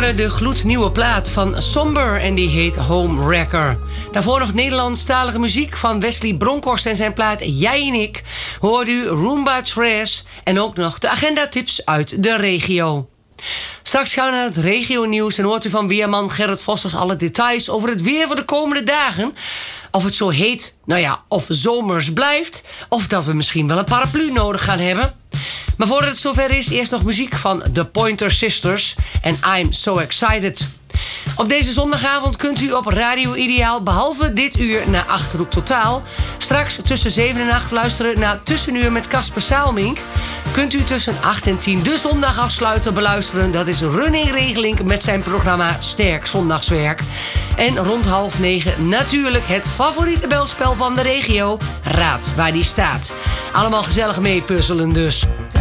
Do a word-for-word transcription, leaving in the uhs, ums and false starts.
hoorde de gloednieuwe plaat van Somber en die heet Homewrecker. Daarvoor nog Nederlandstalige muziek van Wesley Bronkhorst en zijn plaat Jij en Ik. Hoorde u Roomba Trash en ook nog de agendatips uit de regio. Straks gaan we naar het regionieuws en hoort u van weerman Gerrit Vossers alle details over het weer voor de komende dagen. Of het zo heet, nou ja, of zomers blijft, of dat we misschien wel een paraplu nodig gaan hebben. Maar voordat het zover is, eerst nog muziek van The Pointer Sisters en I'm So Excited. Op deze zondagavond kunt u op Radio Ideaal, behalve dit uur naar Achterhoek Totaal, straks tussen zeven en acht luisteren naar Tussenuur met Casper Saalmink. Kunt u tussen acht en tien de zondagafsluiter beluisteren. Dat is Running Regeling met zijn programma Sterk Zondagswerk. En rond half negen natuurlijk het favoriete belspel van de regio, Raad waar die staat. Allemaal gezellig mee puzzelen dus.